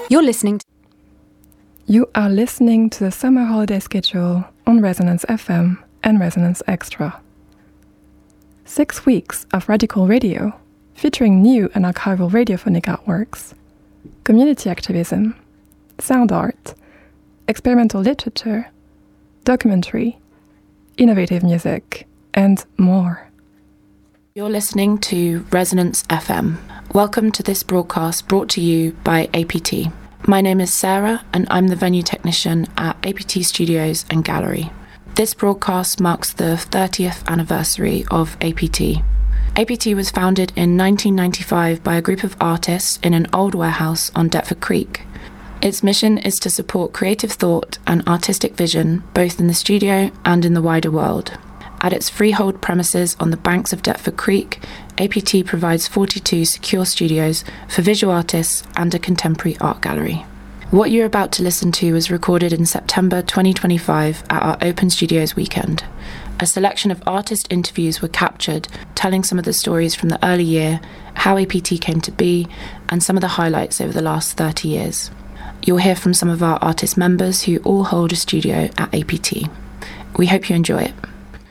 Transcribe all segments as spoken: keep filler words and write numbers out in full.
You're listening to You are listening to the summer holiday schedule on Resonance F M and Resonance Extra. Six weeks of radical radio, featuring new and archival radiophonic artworks, community activism, sound art, experimental literature, documentary, innovative music, and more. You're listening to Resonance F M. Welcome to this broadcast brought to you by A P T. My name is Sarah and I'm the venue technician at A P T Studios and Gallery. This broadcast marks the thirtieth anniversary of A P T. A P T was founded in nineteen ninety-five by a group of artists in an old warehouse on Deptford Creek. Its mission is to support creative thought and artistic vision both in the studio and in the wider world. At its freehold premises on the banks of Deptford Creek, A P T provides forty-two secure studios for visual artists and a contemporary art gallery. What you're about to listen to was recorded in September twenty twenty-five at our Open Studios weekend. A selection of artist interviews were captured, telling some of the stories from the early year, how A P T came to be, and some of the highlights over the last thirty years. You'll hear from some of our artist members who all hold a studio at A P T. We hope you enjoy it.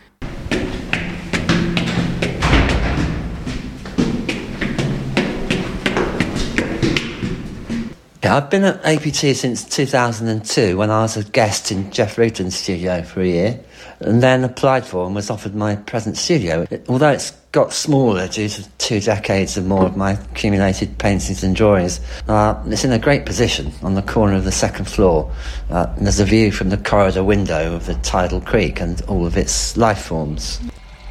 Yeah, I've been at A P T since two thousand two when I was a guest in Jeff Rutan's studio for a year and then applied for and was offered my present studio. It, although it's got smaller due to two decades of more of my accumulated paintings and drawings, uh, it's in a great position on the corner of the second floor. Uh, and there's a view from the corridor window of the tidal creek and all of its life forms.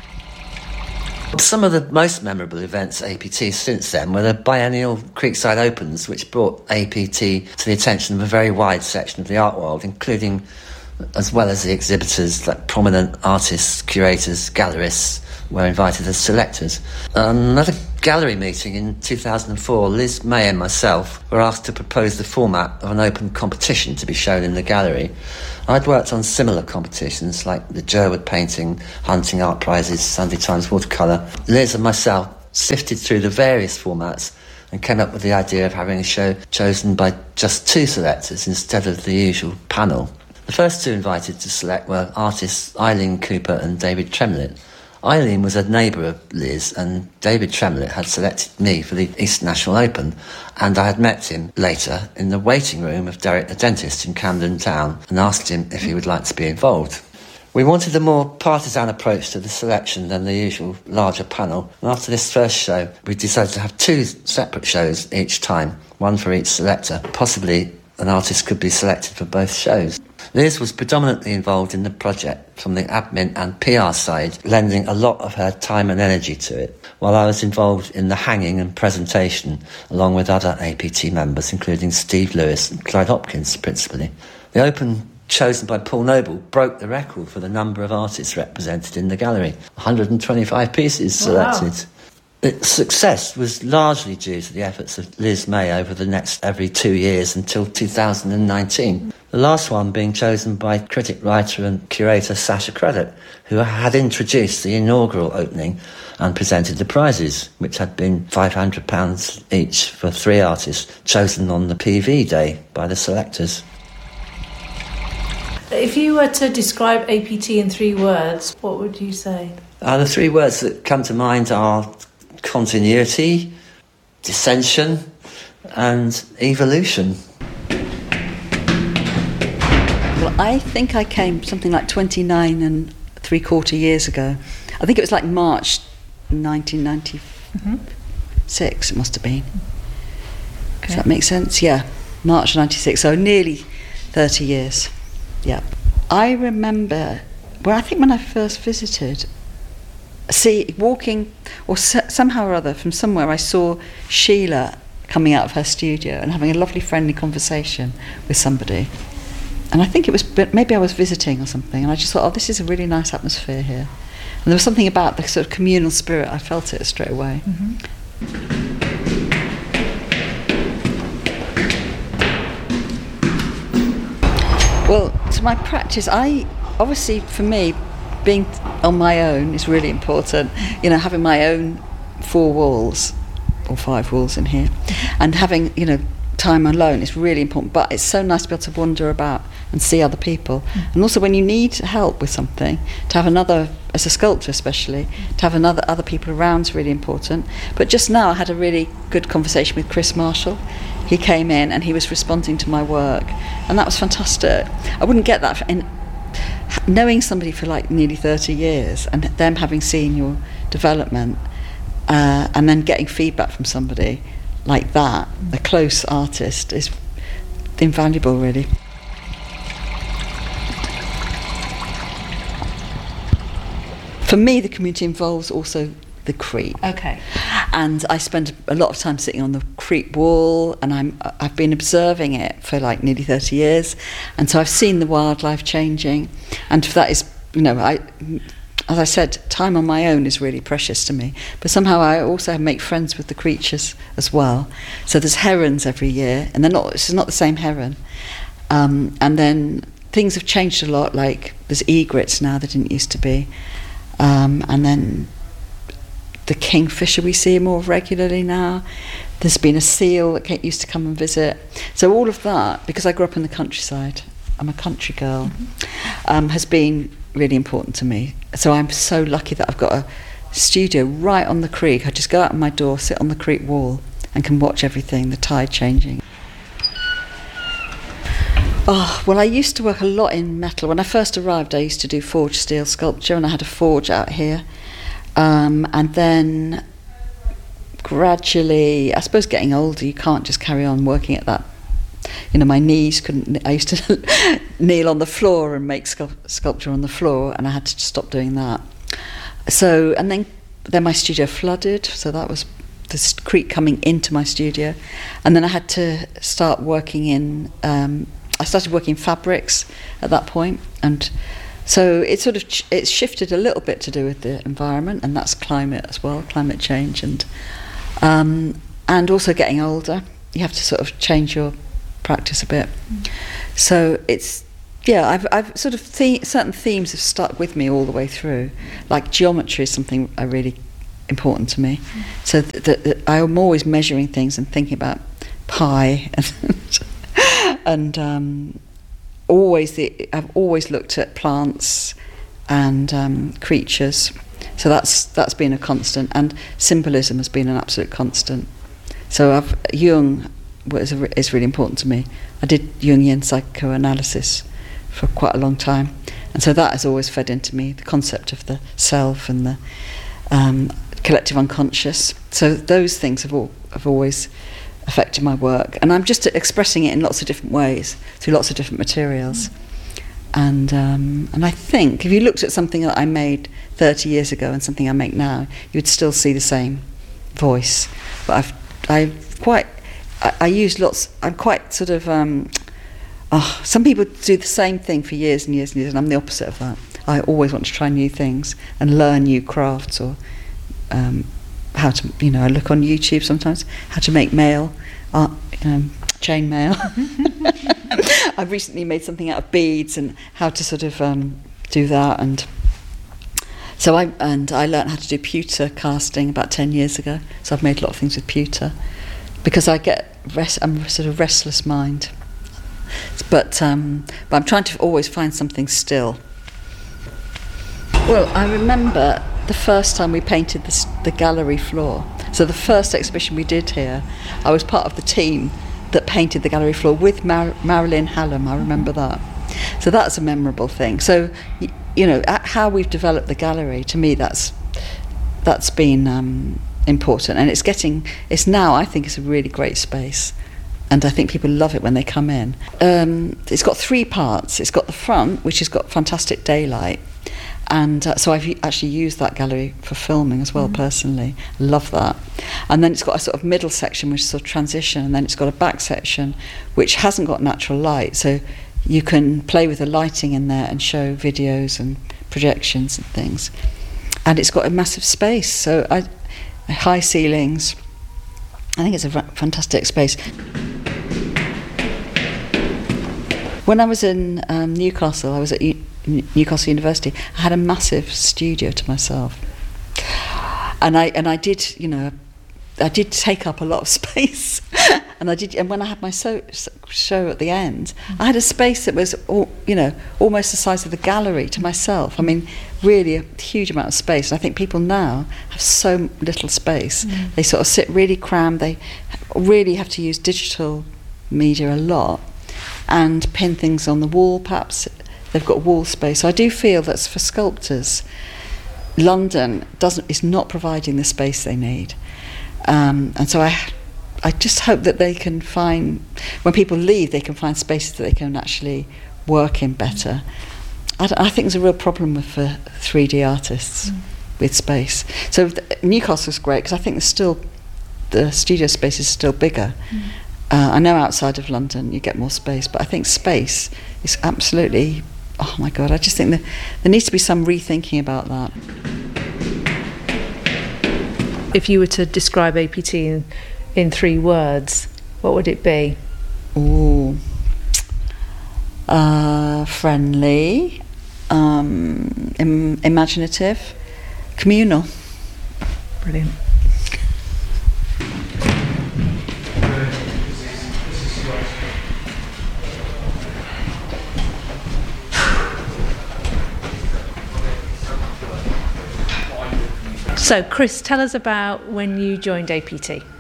Some of the most memorable events at A P T since then were the biennial Creekside Opens, which brought A P T to the attention of a very wide section of the art world, including, as well as the exhibitors, like prominent artists, curators, gallerists were invited as selectors. Another gallery meeting in two thousand four, Liz May and myself were asked to propose the format of an open competition to be shown in the gallery. I'd worked on similar competitions like the Jerwood Painting, Hunting Art Prizes, Sunday Times Watercolour. Liz and myself sifted through the various formats and came up with the idea of having a show chosen by just two selectors instead of the usual panel. The first two invited to select were artists Eileen Cooper and David Tremlett. Eileen was a neighbour of Liz and David Tremlett had selected me for the East National Open, and I had met him later in the waiting room of Derek the Dentist in Camden Town and asked him if he would like to be involved. We wanted a more partisan approach to the selection than the usual larger panel, and after this first show we decided to have two separate shows each time, one for each selector. Possibly an artist could be selected for both shows. Liz was predominantly involved in the project from the admin and P R side, lending a lot of her time and energy to it, while I was involved in the hanging and presentation, along with other A P T members, including Steve Lewis and Clyde Hopkins, principally. The Open, chosen by Paul Noble, broke the record for the number of artists represented in the gallery, one hundred twenty-five pieces selected. Wow. Its success was largely due to the efforts of Liz May over the next every two years until two thousand nineteen. The last one being chosen by critic, writer and curator Sasha Credit, who had introduced the inaugural opening and presented the prizes, which had been five hundred pounds each for three artists chosen on the P V day by the selectors. If you were to describe A P T in three words, what would you say? Uh, the three words that come to mind are continuity, dissension and evolution. Well, I think I came something like twenty-nine and three quarter years ago. I think it was like March nineteen ninety-six, mm-hmm. It must have been. Okay. Does that make sense? Yeah, March ninety-six, so nearly thirty years. Yeah. I remember, well, I think when I first visited, see, walking, or s- somehow or other, from somewhere I saw Sheila coming out of her studio and having a lovely friendly conversation with somebody. And I think it was, maybe I was visiting or something, and I just thought, oh, this is a really nice atmosphere here. And there was something about the sort of communal spirit, I felt it straight away. Mm-hmm. Well, to my practice, I, obviously for me, being on my own is really important. You know, having my own four walls, or five walls in here, and having, you know, time alone is really important, but it's so nice to be able to wander about and see other people. Mm. And also when you need help with something, to have another, as a sculptor especially, to have another other people around is really important. But just now I had a really good conversation with Chris Marshall. He came in and he was responding to my work, and that was fantastic. I wouldn't get that in knowing somebody for like nearly thirty years and them having seen your development, uh, and then getting feedback from somebody like that, a close artist, is invaluable, really. For me, the community involves also the creek. Okay. And I spend a lot of time sitting on the creek wall, and I'm, I've been observing it for like nearly thirty years, and so I've seen the wildlife changing, and that is, you know, I... As I said, time on my own is really precious to me. But somehow I also make friends with the creatures as well. So there's herons every year, and they're not. It's not the same heron. Um, and then things have changed a lot. Like there's egrets now that didn't used to be. Um, and then the kingfisher we see more regularly now. There's been a seal that used to come and visit. So all of that, because I grew up in the countryside, I'm a country girl, mm-hmm. um, has been really important to me. So I'm so lucky that I've got a studio right on the creek. I just go out of my door, sit on the creek wall, and can watch everything, the tide changing. Oh, well, I used to work a lot in metal. When I first arrived, I used to do forged steel sculpture, and I had a forge out here. Um, and then gradually, I suppose getting older, you can't just carry on working at that. You know, my knees couldn't, I used to kneel on the floor and make sculpt, sculpture on the floor, and I had to stop doing that. So, and then, then my studio flooded, so that was the creek coming into my studio. And then I had to start working in, um, I started working in fabrics at that point, and so it sort of, ch- it's shifted a little bit to do with the environment, and that's climate as well, climate change, and um, and also getting older. You have to sort of change your practice a bit. Mm. So it's, yeah, I've I've sort of the- certain themes have stuck with me all the way through. Like geometry is something I really important to me. Mm. So th- th- th- I'm always measuring things and thinking about pi and and um, always the I've always looked at plants and um, creatures. So that's that's been a constant, and symbolism has been an absolute constant. So I've Jung was a, is really important to me. I did Jungian psychoanalysis for quite a long time, and so that has always fed into me, the concept of the self and the um, collective unconscious. So those things have all have always affected my work, and I'm just expressing it in lots of different ways through lots of different materials. Mm. And um, and I think if you looked at something that I made thirty years ago and something I make now, you would still see the same voice. But I've I quite I, I use lots. I'm quite sort of. Um, oh, some people do the same thing for years and years and years, and I'm the opposite of that. I always want to try new things and learn new crafts, or um, how to, you know, I look on YouTube sometimes how to make mail, art, um, chain mail. I've recently made something out of beads and how to sort of um, do that, and so I and I learned how to do pewter casting about ten years ago. So I've made a lot of things with pewter because I get rest, I'm a sort of restless mind, but um, but I'm trying to always find something still. Well, I remember the first time we painted the, the gallery floor. So the first exhibition we did here, I was part of the team that painted the gallery floor with Mar- Marilyn Hallam. I remember that. So that's a memorable thing. So, y- you know, how we've developed the gallery, to me, that's that's been um, important. And it's getting, it's now, I think, it's a really great space. And I think people love it when they come in. Um, it's got three parts. It's got the front, which has got fantastic daylight. And uh, so I've actually used that gallery for filming as well, mm. personally. I love that. And then it's got a sort of middle section, which is sort of transition, and then it's got a back section, which hasn't got natural light. So you can play with the lighting in there and show videos and projections and things. And it's got a massive space, so I, high ceilings. I think it's a fantastic space. When I was in um, Newcastle, I was at U- Newcastle University, I had a massive studio to myself, and I and I did, you know, I did take up a lot of space, and I did. And when I had my so, show at the end, I had a space that was, all, you know, almost the size of the gallery to myself. I mean, really a huge amount of space. And I think people now have so little space. Mm. They sort of sit really crammed. They really have to use digital media a lot, and pin things on the wall. Perhaps they've got wall space. So I do feel that for sculptors, London doesn't is not providing the space they need. Um, and so I, I just hope that they can find, when people leave, they can find spaces that they can actually work in better. I, d- I think there's a real problem with uh, three D artists mm. with space. So th- Newcastle's great because I think there's still, the studio space is still bigger. Mm. Uh, I know outside of London you get more space, but I think space is absolutely, oh my God, I just think that there needs to be some rethinking about that. If you were to describe A P T in, in three words, what would it be? Ooh. Uh, friendly, um, im- imaginative, communal. Brilliant. So, Chris, tell us about when you joined A P T.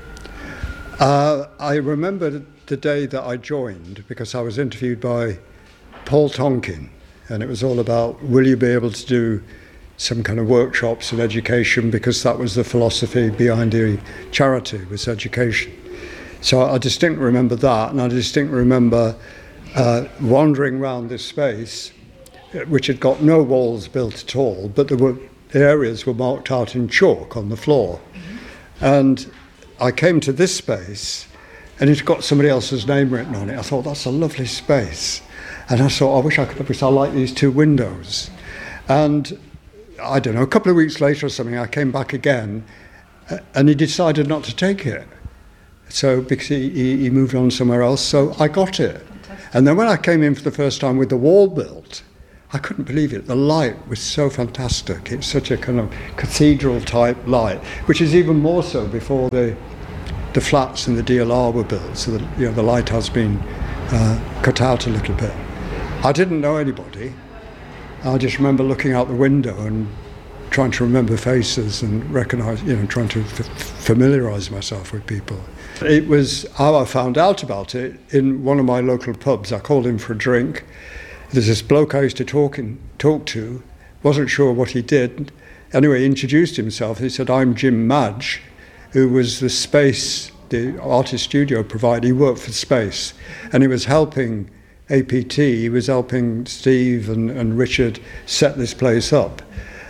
Uh, I remember the day that I joined because I was interviewed by Paul Tonkin, and it was all about, will you be able to do some kind of workshops and education, because that was the philosophy behind the charity, was education. So I distinctly remember that, and I distinctly remember uh, wandering around this space, which had got no walls built at all, but there were the areas were marked out in chalk on the floor. Mm-hmm. And I came to this space and it's got somebody else's name written on it. I thought, that's a lovely space. And I thought, I wish I could, because I like these two windows. And I don't know, a couple of weeks later or something, I came back again and he decided not to take it. So, because he, he, he moved on somewhere else, so I got it. Fantastic. And then when I came in for the first time with the wall built, I couldn't believe it. The light was so fantastic. It's such a kind of cathedral-type light, which is even more so before the the flats in the D L R were built. So that, you know, the light has been uh, cut out a little bit. I didn't know anybody. I just remember looking out the window and trying to remember faces and recognise, you know, trying to f- familiarise myself with people. It was how I found out about it in one of my local pubs. I called him for a drink. There's this bloke I used to talk, in, talk to, wasn't sure what he did. Anyway, he introduced himself. He said, I'm Jim Madge, who was the space, the artist studio provider. He worked for Space, and he was helping A P T. He was helping Steve and, and Richard set this place up.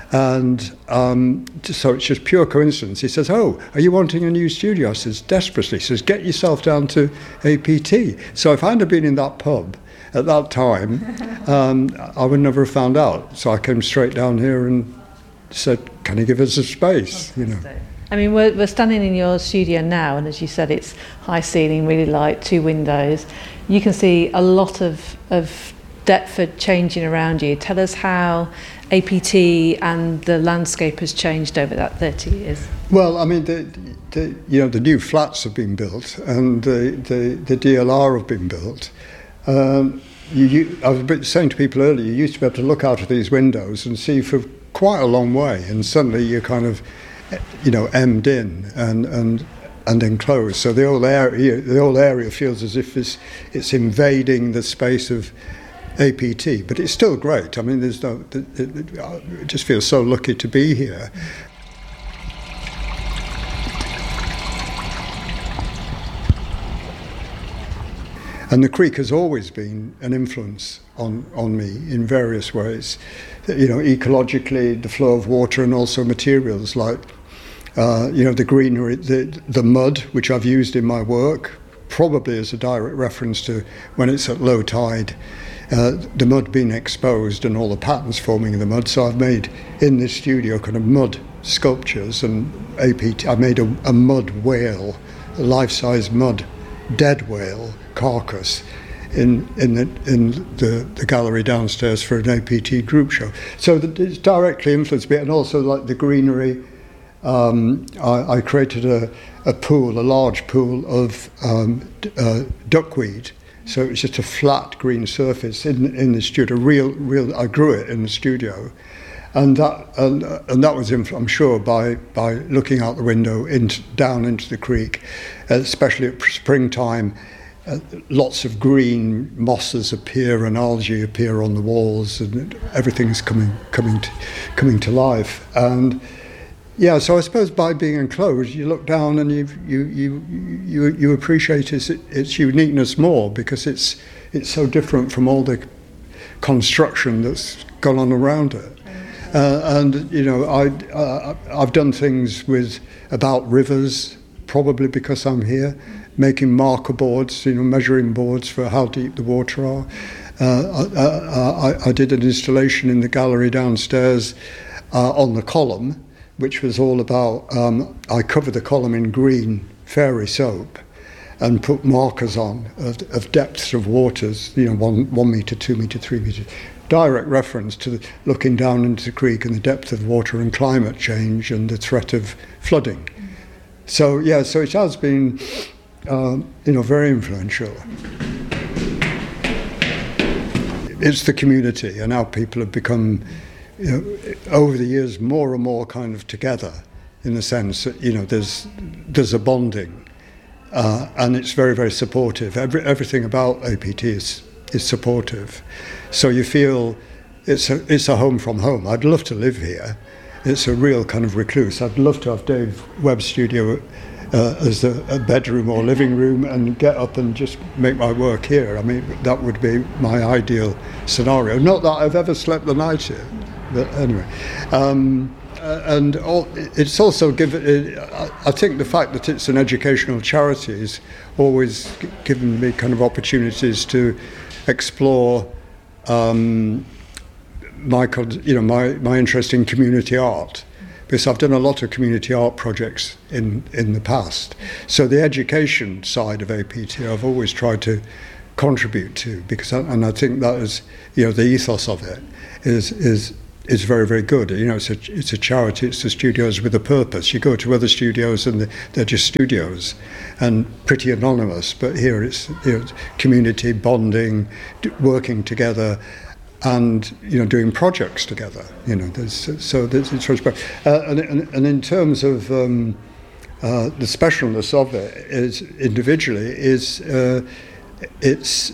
And um, so it's just pure coincidence. He says, oh, are you wanting a new studio? I says, desperately. He says, get yourself down to A P T. So if I hadn't been in that pub at that time, um, I would never have found out. So I came straight down here and said, can you give us a space? You know. I mean, we're, we're standing in your studio now, and as you said, it's high ceiling, really light, two windows. You can see a lot of, of Deptford changing around you. Tell us how A P T and the landscape has changed over that thirty years. Well, I mean, the, the you know the new flats have been built, and the the, the D L R have been built. Um, you, you, I was saying to people earlier, you used to be able to look out of these windows and see for quite a long way, and suddenly you're kind of, you know, emmed in and and and enclosed. So the whole area, the whole area feels as if it's it's invading the space of A P T, but it's still great. I mean, there's no, it, it, it just feels so lucky to be here. And the creek has always been an influence on, on me in various ways. You know, ecologically, the flow of water, and also materials like, uh, you know, the greenery, the, the mud, which I've used in my work, probably as a direct reference to when it's at low tide, uh, the mud being exposed and all the patterns forming in the mud. So I've made, in this studio, kind of mud sculptures, and A P T, I made a, a mud whale, a life-size mud dead whale carcass in in the in the, the gallery downstairs for an A P T group show. So that it's directly influenced me, and also like the greenery um, I, I created a, a pool, a large pool of um, d- uh, duckweed. So it was just a flat green surface in in the studio. Real, real. I grew it in the studio, and that and, uh, and that was, I'm sure, by by looking out the window into, down into the creek, especially at springtime. Uh, lots of green mosses appear and algae appear on the walls, and everything's coming coming to, coming to life. And yeah, so I suppose by being enclosed, you look down and you you you you, you appreciate its its uniqueness more, because it's it's so different from all the construction that's gone on around it. Uh, and you know, I uh, I've done things with about rivers, probably because I'm here, making marker boards, you know, measuring boards for how deep the water are. Uh, I, I, I did an installation in the gallery downstairs uh, on the column, which was all about, um, I covered the column in green fairy soap and put markers on of, of depths of waters, you know, one, one metre, two metre, three metre. Direct reference to the, looking down into the creek and the depth of water and climate change and the threat of flooding. So, yeah, so it has been, uh, you know, very influential. It's the community, and how people have become, you know, over the years, more and more kind of together, in the sense that, you know, there's there's a bonding, uh, and it's very, very supportive. Every, everything about A P T is is supportive, so you feel it's a it's a home from home. I'd love to live here. It's a real kind of recluse. I'd love to have Dave Webb's studio uh, as a, a bedroom or living room and get up and just make my work here. I mean, that would be my ideal scenario. Not that I've ever slept the night here, but anyway. Um, uh, and all, it's also given, it, I think the fact that it's an educational charity has always g- given me kind of opportunities to explore um, my, you know, my, my interest in community art, because I've done a lot of community art projects in, in the past. So the education side of A P T I've always tried to contribute to, because I, and I think that is, you know, the ethos of it is is is very, very good. You know, it's a it's a charity. It's the studios with a purpose. You go to other studios and they're just studios and pretty anonymous. But here it's, you know, community bonding, working together, and, you know, doing projects together. You know, there's, so there's, it's uh, and, and and in terms of um, uh, the specialness of it is individually is uh, it's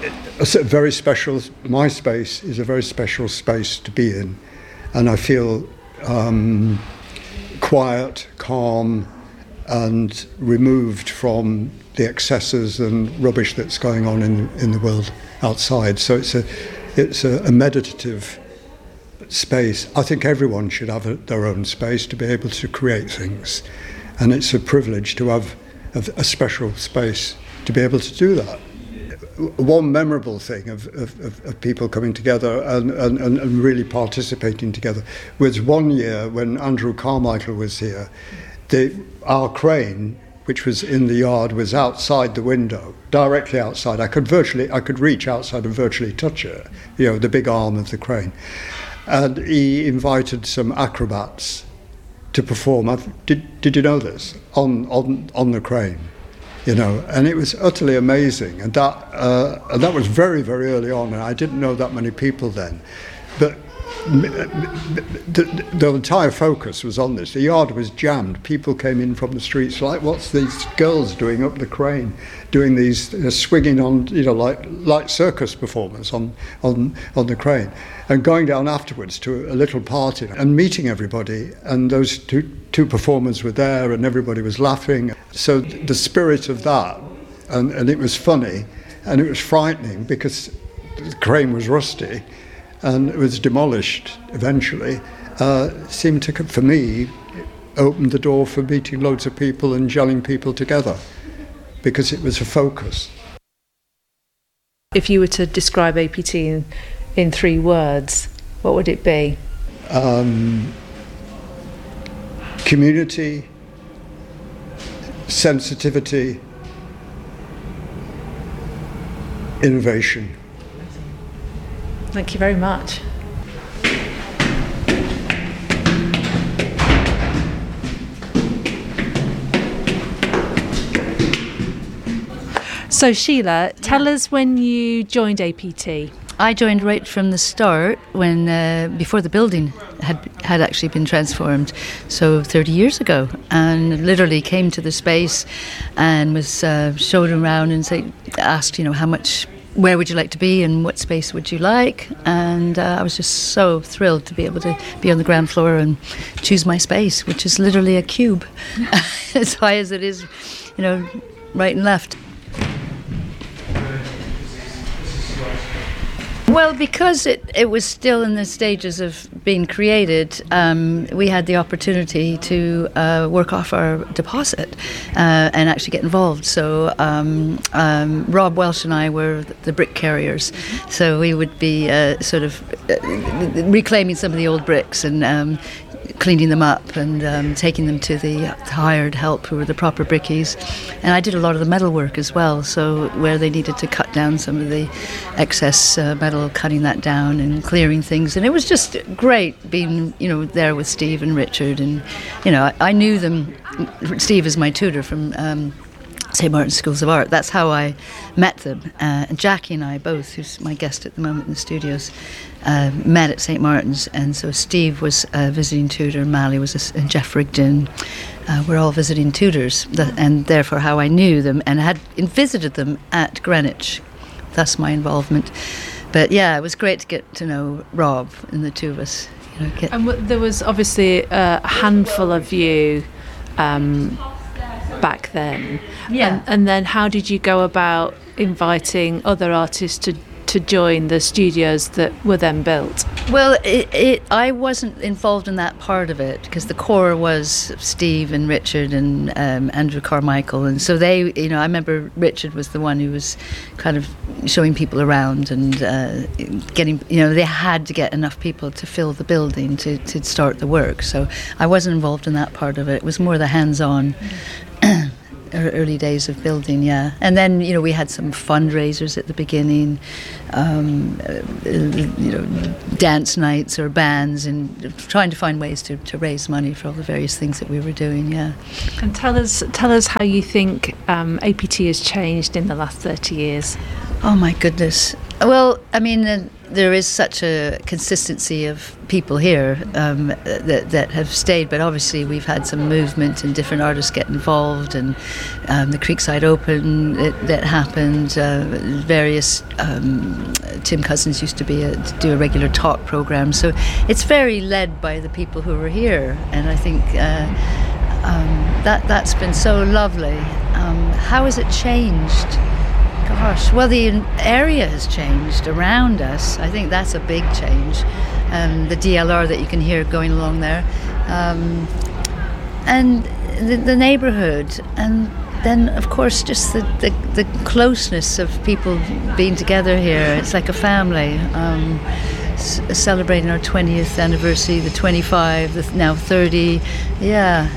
a very special. My space is a very special space to be in, and I feel um, quiet, calm, and removed from the excesses and rubbish that's going on in in the world outside. So it's a It's a, a meditative space. I think everyone should have a, their own space to be able to create things, and it's a privilege to have a, a special space to be able to do that. One memorable thing of, of, of people coming together and, and, and really participating together was one year when Andrew Carmichael was here. The, our crane, which was in the yard, was outside the window, directly outside. I could virtually, I could reach outside and virtually touch it, you know, the big arm of the crane. And he invited some acrobats to perform. I've, did did you know this? On on on the crane, you know, and it was utterly amazing. And that uh, and that was very, very early on, and I didn't know that many people then, but. The, the entire focus was on this. The yard was jammed. People came in from the streets like, what's these girls doing up the crane, doing these uh, swinging on, you know, like like circus performers on on on the crane, and going down afterwards to a little party and meeting everybody. And those two two performers were there, and everybody was laughing. So the spirit of that, and, and it was funny, and it was frightening because the crane was rusty. And it was demolished eventually, uh, seemed to, for me, open the door for meeting loads of people and gelling people together, because it was a focus. If you were to describe A P T in, in three words, what would it be? Um, community, sensitivity, innovation. Thank you very much. So Sheila, tell yeah. us when you joined A P T. I joined right from the start, when uh, before the building had had actually been transformed, so thirty years ago, and literally came to the space and was uh, showed around and say, asked, you know, how much, where would you like to be and what space would you like? And uh, I was just so thrilled to be able to be on the ground floor and choose my space, which is literally a cube, as high as it is, you know, right and left. Well, because it, it was still in the stages of being created, um, we had the opportunity to uh, work off our deposit uh, and actually get involved. So um, um, Rob Welsh and I were the brick carriers. So we would be uh, sort of uh, reclaiming some of the old bricks and um, cleaning them up and um, taking them to the hired help who were the proper brickies. And I did a lot of the metal work as well, so where they needed to cut down some of the excess uh, metal, cutting that down and clearing things. And it was just great being, you know, there with Steve and Richard. And, you know, I, I knew them. Steve is my tutor from um, Saint Martin's Schools of Art. That's how I met them. Uh, and Jackie and I both, who's my guest at the moment in the studios, uh, met at Saint Martin's. And so Steve was a visiting tutor, Mally was a, and Jeff Rigdon. Uh, we're all visiting tutors, that, and therefore how I knew them and had visited them at Greenwich. Thus my involvement. But yeah, it was great to get to know Rob and the two of us. You know, get and w- there was obviously a handful of you um, back then. Yeah. And, and then how did you go about inviting other artists to to join the studios that were then built? Well, it, it, I wasn't involved in that part of it because the core was Steve and Richard and um, Andrew Carmichael, and so they, you know, I remember Richard was the one who was kind of showing people around and uh, getting, you know, they had to get enough people to fill the building to, to start the work, so I wasn't involved in that part of it. It was more the hands-on mm. early days of building, yeah. And then, you know, we had some fundraisers at the beginning, um, uh, you know, dance nights or bands, and trying to find ways to, to raise money for all the various things that we were doing, yeah. And tell us, tell us how you think um, A P T has changed in the last thirty years. Oh my goodness. Well, I mean, uh, there is such a consistency of people here um, that, that have stayed, but obviously we've had some movement and different artists get involved, and um, the Creekside Open it, that happened, uh, various, um, Tim Cousins used to be a, to do a regular talk program, so it's very led by the people who were here, and I think uh, um, that, that's been so lovely. Um, how has it changed? Gosh, well, the area has changed around us. I think that's a big change. Um, the D L R that you can hear going along there. Um, and the, the neighbourhood. And then, of course, just the, the, the closeness of people being together here. It's like a family. Um, c- celebrating our twentieth anniversary, the twenty-five, the now thirty. Yeah.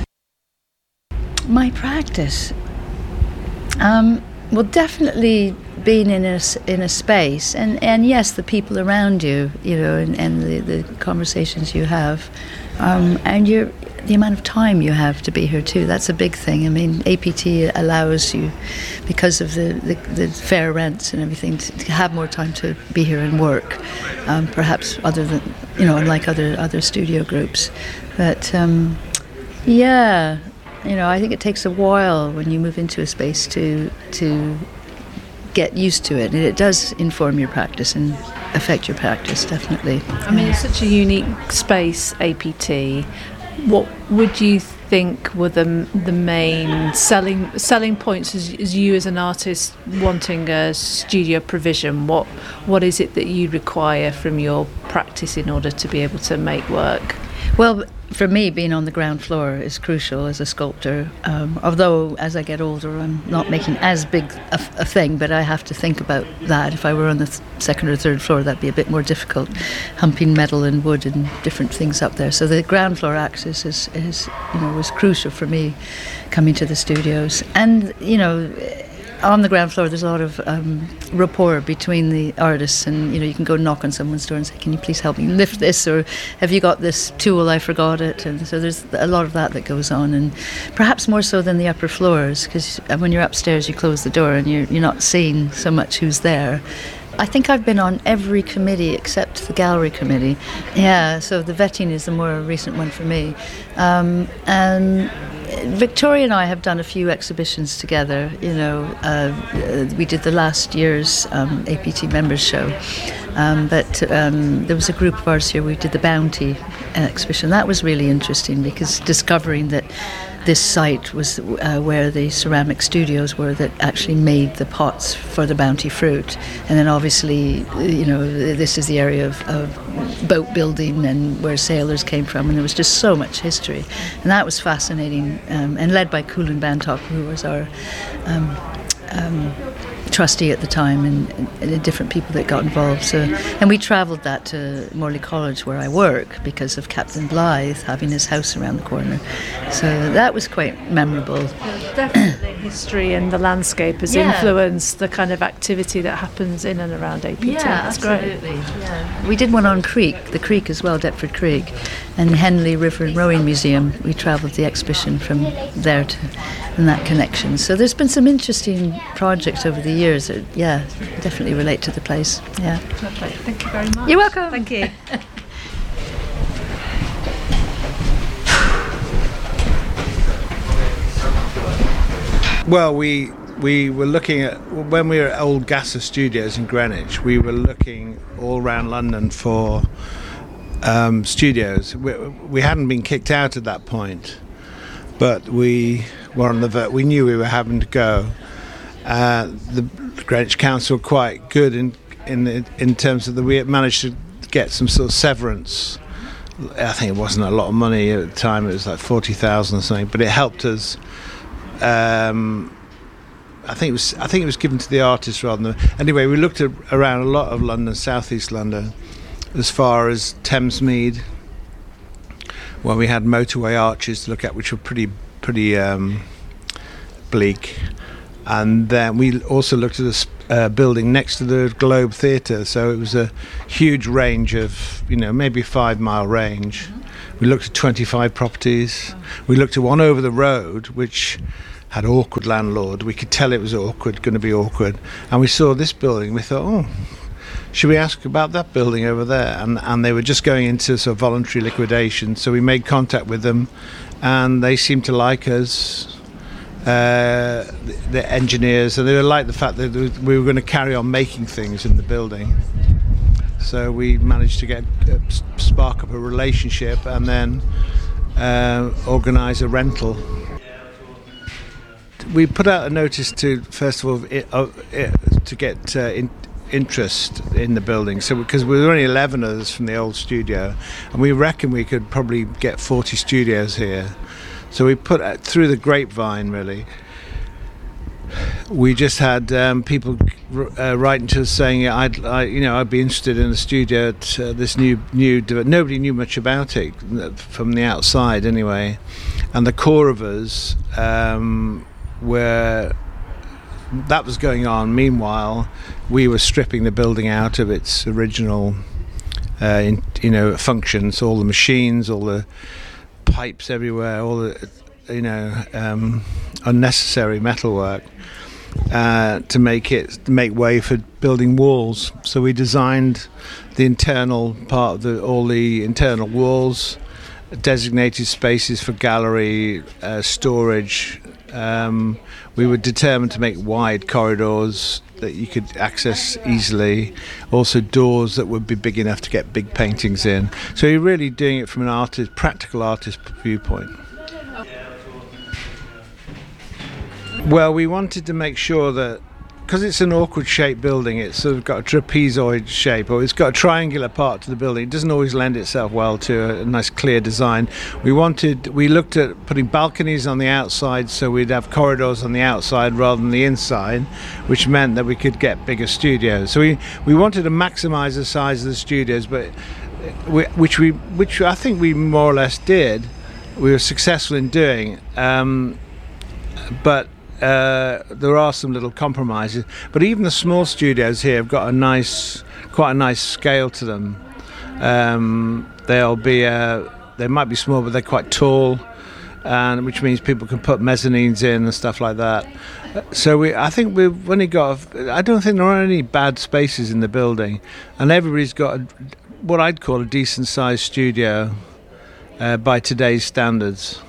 My practice. Um... Well, definitely being in a, in a space, and, and yes, the people around you, you know, and, and the, the conversations you have, um, and your the amount of time you have to be here too. That's a big thing. I mean, A P T allows you, because of the, the, the fair rents and everything, to, to have more time to be here and work, um, perhaps other than, you know, unlike other, other studio groups. But, um, yeah... You know, I think it takes a while when you move into a space to to get used to it, and it does inform your practice and affect your practice, definitely. I mean, it's such a unique space, A P T. What would you think were the the main selling selling points as, as you as an artist wanting a studio provision? What what is it that you require from your practice in order to be able to make work? Well, for me, being on the ground floor is crucial as a sculptor. Um, although, as I get older, I'm not making as big a, a thing, but I have to think about that. If I were on the th- second or third floor, that'd be a bit more difficult, humping metal and wood and different things up there. So the ground floor access is, is you know, was crucial for me coming to the studios. And, you know, on the ground floor, there's a lot of um, rapport between the artists, and you know, you can go knock on someone's door and say, "Can you please help me lift this?" or "Have you got this tool? I forgot it." And so there's a lot of that that goes on, and perhaps more so than the upper floors, because when you're upstairs, you close the door and you're you're not seeing so much who's there. I think I've been on every committee except the gallery committee. Yeah, so the vetting is the more recent one for me. Um, and Victoria and I have done a few exhibitions together. You know, uh, we did the last year's um, A P T members show. Um, but um, there was a group of ours here, we did the Bounty exhibition. That was really interesting, because discovering that this site was uh, where the ceramic studios were that actually made the pots for the Bounty fruit. And then obviously, you know, this is the area of, of boat building and where sailors came from, and there was just so much history. And that was fascinating, um, and led by Kulin Bantok, who was our um, um, trustee at the time, and, and the different people that got involved. So, and we travelled that to Morley College, where I work, because of Captain Blythe having his house around the corner. So that was quite memorable. Yeah, definitely history and the landscape has yeah. influenced the kind of activity that happens in and around A P T. Yeah, That's absolutely. great. Yeah. We did one on Creek, the Creek as well, Deptford Creek, and Henley River and Rowing Museum. We travelled the exhibition from there to, and that connection. So there's been some interesting projects over the years that, yeah, definitely relate to the place. Yeah. Lovely. Thank you very much. You're welcome. Thank you. Well, we we were looking at, when we were at Old Gasser Studios in Greenwich, we were looking all around London for um, studios. We, we hadn't been kicked out at that point, but we were on the ver- we knew we were having to go. Uh, the Greenwich Council were quite good in in in terms of the we managed to get some sort of severance. I think it wasn't a lot of money at the time; it was like forty thousand or something, but it helped us. Um, I think it was. I think it was given to the artists rather than. Anyway, we looked at, around a lot of London, southeast London, as far as Thamesmead, where we had motorway arches to look at, which were pretty, pretty um, bleak. And then we also looked at a uh, building next to the Globe Theatre, so it was a huge range of, you know, maybe five mile range. Mm-hmm. We looked at twenty-five properties. Oh. We looked at one over the road, which had awkward landlord. We could tell it was awkward, going to be awkward. And we saw this building. We thought, oh, should we ask about that building over there? And and they were just going into sort of voluntary liquidation. So we made contact with them, and they seemed to like us. Uh, the, the engineers, and they liked the fact that we were going to carry on making things in the building. So we managed to get uh, spark up a relationship, and then uh, organise a rental. We put out a notice to, first of all, it, uh, it, to get uh, in, interest in the building. So because we were only eleven of us from the old studio, and we reckon we could probably get forty studios here. So we put uh, through the grapevine, really. We just had um, people uh, writing to us saying, "I'd, I, you know, I'd be interested in a studio at uh, this new new." Nobody knew much about it from the outside, anyway. And the core of us um, were. That was going on. Meanwhile, we were stripping the building out of its original, uh, in, you know, functions. All the machines, all the pipes everywhere, all the, you know, um, unnecessary metalwork uh, to make it to make way for building walls. So we designed the internal part of the all the internal walls, designated spaces for gallery, uh, storage. Um, we were determined to make wide corridors that you could access easily, also doors that would be big enough to get big paintings in. So you're really doing it from an artist, practical artist viewpoint. Well, we wanted to make sure that, because it's an awkward shaped building, it's sort of got a trapezoid shape, or it's got a triangular part to the building. It doesn't always lend itself well to a, a nice clear design. We wanted, we looked at putting balconies on the outside, so we'd have corridors on the outside rather than the inside, which meant that we could get bigger studios. So we, we wanted to maximise the size of the studios, but we, which we, which I think we more or less did. We were successful in doing, um, but uh, there are some little compromises. But even the small studios here have got a nice, quite a nice scale to them. Um, they'll be, uh, they might be small, but they're quite tall, and which means people can put mezzanines in and stuff like that. So we, I think we've only got, I don't think there are any bad spaces in the building, and everybody's got a, what I'd call a decent sized studio uh, by today's standards.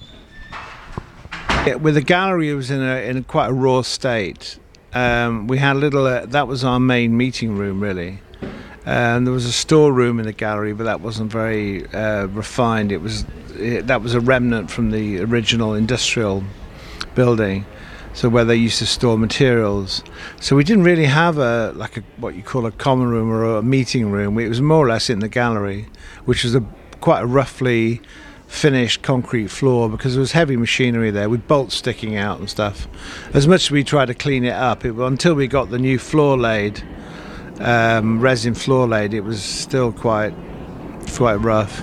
Yeah, with the gallery, it was in a in quite a raw state. Um, we had a little, uh, that was our main meeting room really. And there was a storeroom in the gallery, but that wasn't very uh, refined. It was it, that was a remnant from the original industrial building, so where they used to store materials. So we didn't really have a like a what you call a common room or a meeting room. It was more or less in the gallery, which was a quite a roughly finished concrete floor because there was heavy machinery there with bolts sticking out and stuff. As much as we tried to clean it up, it, until we got the new floor laid. Um, resin floor laid, it was still quite quite rough.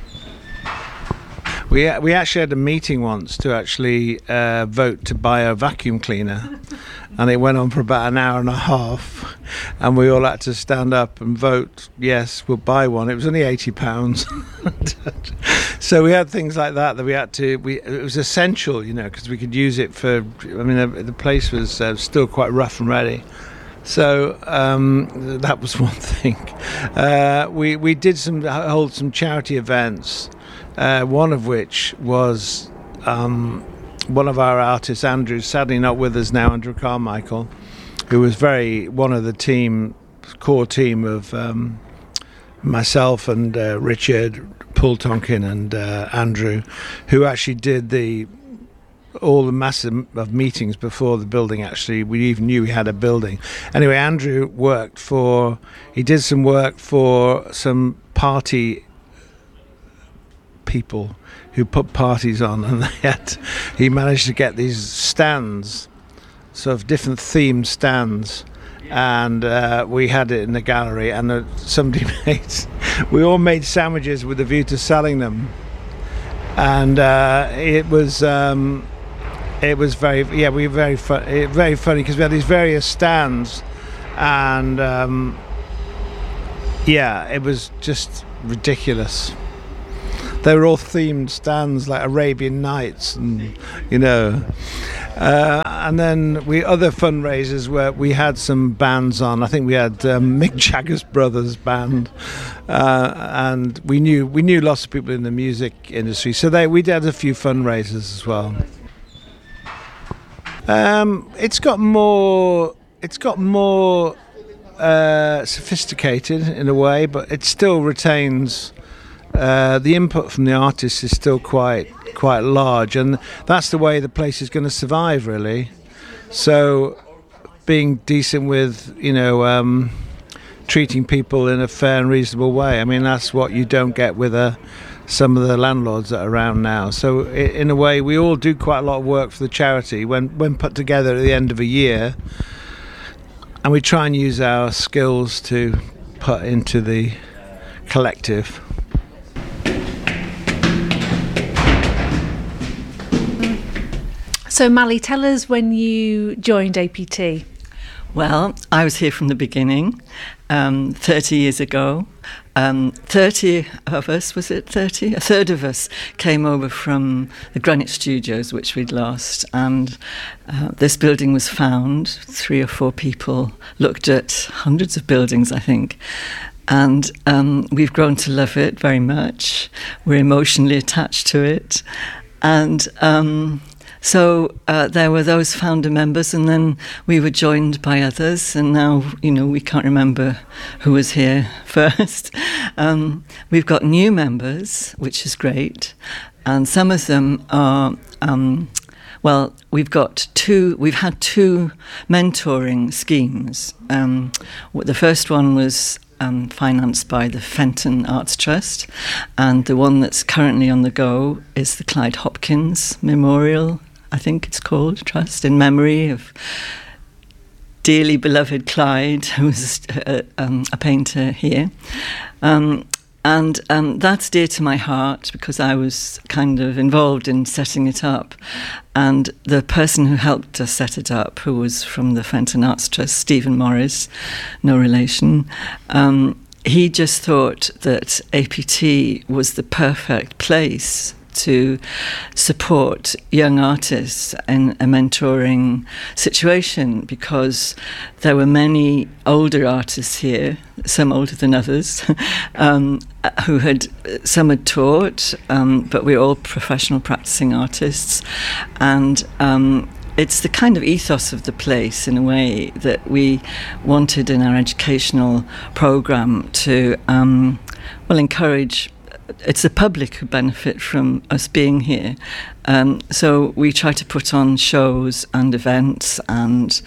We we actually had a meeting once to actually uh, vote to buy a vacuum cleaner, and it went on for about an hour and a half, and we all had to stand up and vote yes, we'll buy one. It was only eighty pounds. So we had things like that that we had to. We it was essential, you know, because we could use it for. I mean, the, the place was uh, still quite rough and ready. So um, that was one thing. Uh, we we did some hold some charity events. Uh, one of which was um, one of our artists, Andrew, sadly not with us now, Andrew Carmichael, who was very one of the team, core team of um, myself and uh, Richard, Paul Tonkin, and uh, Andrew, who actually did the. all the massive of meetings before the building actually we even knew we had a building. Anyway, Andrew worked for he did some work for some party people who put parties on, and they had he managed to get these stands, sort of different themed stands, and uh, we had it in the gallery, and uh, somebody made we all made sandwiches with a view to selling them, and uh, it was um, It was very, yeah, we were very, fu- very funny because we had these various stands, and um, yeah, it was just ridiculous. They were all themed stands like Arabian Nights, and you know, uh, and then we other fundraisers where we had some bands on. I think we had um, Mick Jagger's brothers band, uh, and we knew we knew lots of people in the music industry, so they we did a few fundraisers as well. Um, it's got more. It's got more uh, sophisticated in a way, but it still retains uh, the input from the artists is still quite quite large, and that's the way the place is going to survive, really. So, being decent with you know um, treating people in a fair and reasonable way. I mean, that's what you don't get with a. Some of the landlords that are around now. So in a way we all do quite a lot of work for the charity when when put together at the end of a year, and we try and use our skills to put into the collective. So Mally, tell us when you joined A P T. Well, I was here from the beginning, um, thirty years ago. Um, thirty of us, was it thirty? A third of us came over from the Greenwich Studios, which we'd lost, and uh, this building was found. Three or four people looked at hundreds of buildings, I think, and um, we've grown to love it very much. We're emotionally attached to it, and um, So uh, there were those founder members, and then we were joined by others, and now, you know, we can't remember who was here first. Um, we've got new members, which is great, and some of them are, um, well, we've got two, we've had two mentoring schemes. Um, the first one was Um, financed by the Fenton Arts Trust, and the one that's currently on the go is the Clyde Hopkins Memorial, I think it's called, Trust, in memory of dearly beloved Clyde, who was a, um, a painter here. Um, And um, that's dear to my heart because I was kind of involved in setting it up. And the person who helped us set it up, who was from the Fenton Arts Trust, Stephen Morris, no relation, um, he just thought that A P T was the perfect place to support young artists in a mentoring situation, because there were many older artists here, some older than others, um, who had, some had taught, um, but we're all professional practicing artists. And um, it's the kind of ethos of the place, in a way, that we wanted in our educational programme to, um, well, encourage. It's the public who benefit from us being here. Um, so we try to put on shows and events and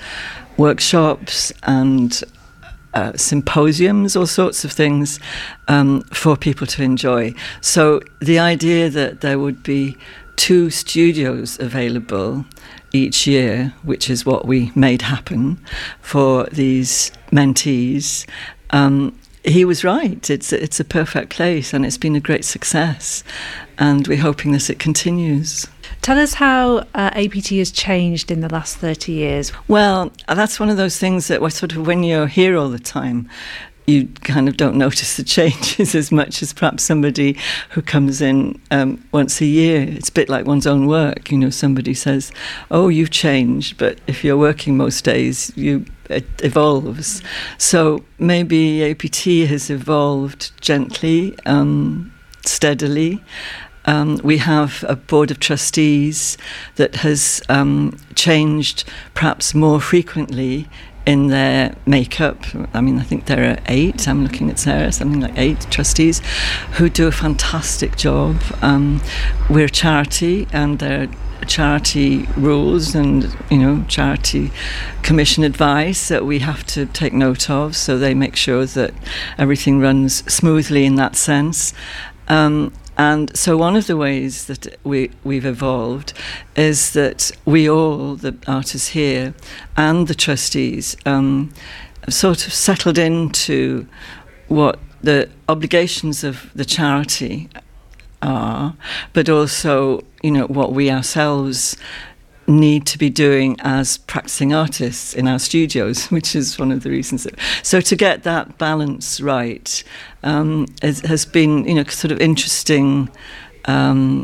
workshops and uh, symposiums, all sorts of things um, for people to enjoy. So the idea that there would be two studios available each year, which is what we made happen for these mentees, um, he was right. It's it's a perfect place, and it's been a great success, and we're hoping that it continues. Tell us how uh, A P T has changed in the last thirty years. Well, that's one of those things that sort of, when you're here all the time, you kind of don't notice the changes as much as perhaps somebody who comes in um, once a year. It's a bit like one's own work. You know, somebody says, oh, you've changed, but if you're working most days, you it evolves. So maybe A P T has evolved gently, um, steadily. Um, we have a board of trustees that has um, changed perhaps more frequently in their makeup. I mean, I think there are eight, I'm looking at Sarah, something like eight trustees who do a fantastic job. Um, we're a charity, and there are charity rules and, you know, charity commission advice that we have to take note of, so they make sure that everything runs smoothly in that sense. Um, And so one of the ways that we, we've evolved is that we all, the artists here and the trustees, um, have sort of settled into what the obligations of the charity are, but also, you know, what we ourselves need to be doing as practicing artists in our studios, which is one of the reasons. That, so to get that balance right um, has, has been, you know, sort of interesting, um,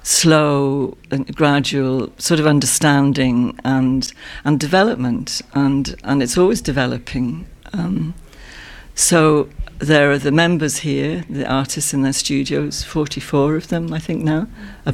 slow and gradual sort of understanding and and development, and and it's always developing. Um, so there are the members here, the artists in their studios, forty-four of them, I think now,